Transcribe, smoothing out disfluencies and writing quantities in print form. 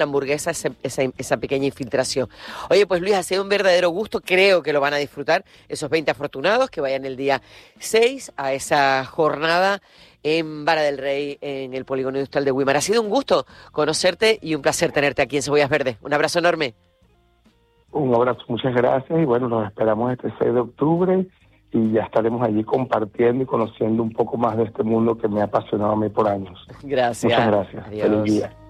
hamburguesa, esa pequeña infiltración. Oye, pues Luis, ha sido un verdadero gusto, creo que lo van a disfrutar esos 20 afortunados que vayan el día 6 a esa jornada en Vara del Rey, en el Polígono Industrial de Güímar. Ha sido un gusto conocerte y un placer tenerte aquí en Cebollas Verdes. Un abrazo enorme. Un abrazo, muchas gracias y bueno, nos esperamos este 6 de octubre y ya estaremos allí compartiendo y conociendo un poco más de este mundo que me ha apasionado a mí por años. Gracias. Muchas gracias. Adiós. Feliz día.